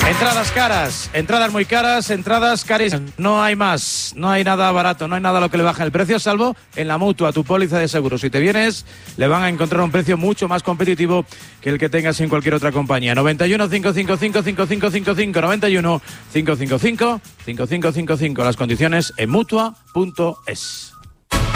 Entradas caras, entradas muy caras, entradas carísimas. No hay más, no hay nada barato, no hay nada a lo que le bajen el precio, salvo en la Mutua, tu póliza de seguro. Si te vienes, le van a encontrar un precio mucho más competitivo que el que tengas en cualquier otra compañía. 91 555 5555, 91 555 5555. Las condiciones en Mutua.es.